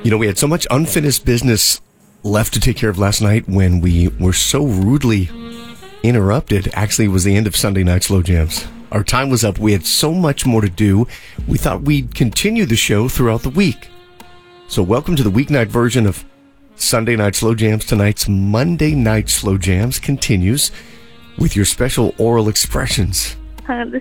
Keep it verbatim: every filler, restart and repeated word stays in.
You know, we had so much unfinished business left to take care of last night when we were so rudely interrupted. Actually, it was the end of Sunday Night Slow Jams. Our time was up. We had so much more to do. We thought we'd continue the show throughout the week. So welcome to the weeknight version of Sunday Night Slow Jams. Tonight's Monday Night Slow Jams continues with your special oral expressions. Uh, this